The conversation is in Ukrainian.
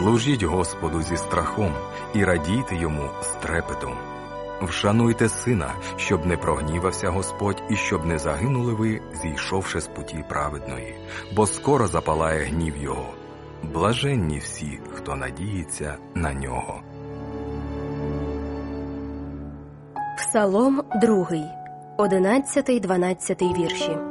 Служіть Господу зі страхом і радійте Йому з трепетом. Вшануйте Сина, щоб не прогнівався Господь і щоб не загинули ви, зійшовши з путі праведної, бо скоро запалає гнів Його. Блаженні всі, хто надіється на Нього. Псалом 2, 11-12 вірші.